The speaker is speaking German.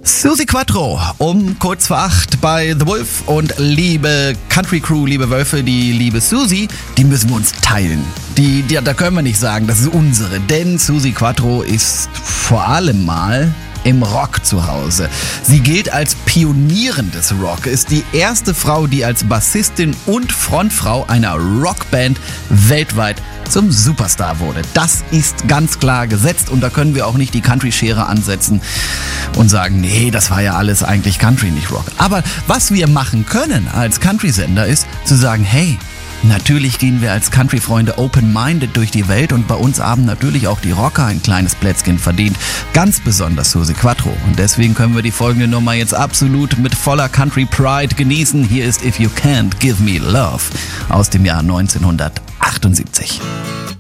Suzi Quatro um kurz vor 8 bei The Wolf und liebe Country Crew, liebe Wölfe, die liebe Suzi, die müssen wir uns teilen. Da können wir nicht sagen, das ist unsere, denn Suzi Quatro ist vor allem mal im Rock zu Hause. Sie gilt als Pionierin des Rock, ist die erste Frau, die als Bassistin und Frontfrau einer Rockband weltweit zum Superstar wurde. Das ist ganz klar gesetzt und da können wir auch nicht die Country-Schere ansetzen und sagen, nee, das war ja alles eigentlich Country, nicht Rock. Aber was wir machen können als Country-Sender ist zu sagen, hey, natürlich gehen wir als Country-Freunde open-minded durch die Welt und bei uns haben natürlich auch die Rocker ein kleines Plätzchen verdient. Ganz besonders Suzi Quatro. Und deswegen können wir die folgende Nummer jetzt absolut mit voller Country-Pride genießen. Hier ist If You Can't Give Me Love aus dem Jahr 1978.